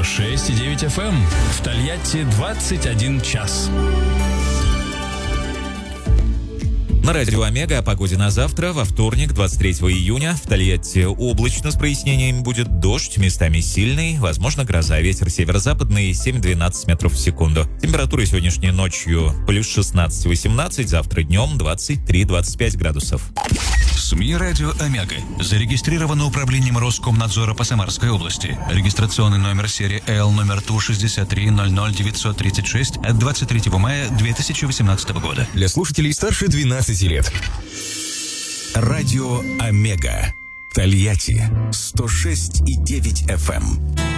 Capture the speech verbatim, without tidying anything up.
шесть и девять эф эм. В Тольятти двадцать один час. На радио «Омега» о погоде на завтра. Во вторник, двадцать третьего июня, в Тольятти облачно с прояснениями, будет дождь, местами сильный, возможно гроза, ветер северо-западный семь-двенадцать метров в секунду. Температура сегодняшней ночью плюс шестнадцать-восемнадцать, завтра днем двадцать три-двадцать пять градусов. СМИ «Радио Омега» зарегистрировано управлением Роскомнадзора по Самарской области. Регистрационный номер серии Л номер Ту шестьдесят три ноль ноль девятьсот тридцать шесть от двадцать третьего мая две тысячи восемнадцатого года. Для слушателей старше двенадцати лет. Радио Омега. Тольятти сто шесть и девять эф эм.